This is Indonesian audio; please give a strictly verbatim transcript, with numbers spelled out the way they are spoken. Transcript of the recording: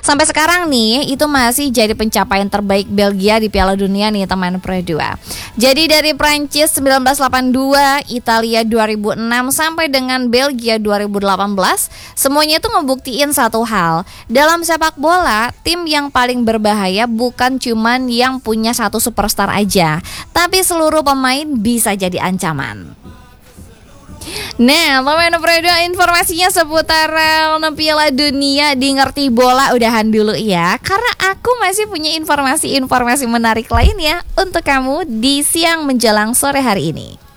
Sampai sekarang nih itu masih jadi pencapaian terbaik Belgia di Piala Dunia nih teman Pro dua. Jadi dari Prancis seribu sembilan ratus delapan puluh dua, Italia dua ribu enam sampai dengan Belgia dua ribu delapan belas, semuanya itu ngebuktiin satu hal. Dalam sepak bola, tim yang paling berbahaya bukan cuman yang punya satu superstar aja, tapi seluruh pemain bisa jadi ancaman. Nah, teman Pro dua, informasinya seputar Piala Dunia di Ngerti Bola udahan dulu ya. Karena aku masih punya informasi-informasi menarik lainnya untuk kamu di siang menjelang sore hari ini.